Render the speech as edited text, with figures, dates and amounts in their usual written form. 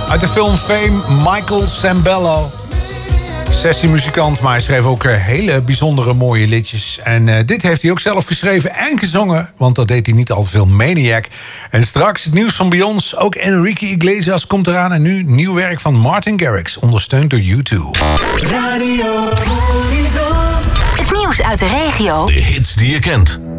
Uit de film Fame, Michael Sembello. Sessiemuzikant, maar hij schreef ook hele bijzondere mooie liedjes. En dit heeft hij ook zelf geschreven en gezongen, want dat deed hij niet al te veel. Maniac. En straks het nieuws van Beyoncé. Ook Enrique Iglesias komt eraan. En nu nieuw werk van Martin Garrix, ondersteund door U2. Radio Horizon. Het nieuws uit de regio. De hits die je kent.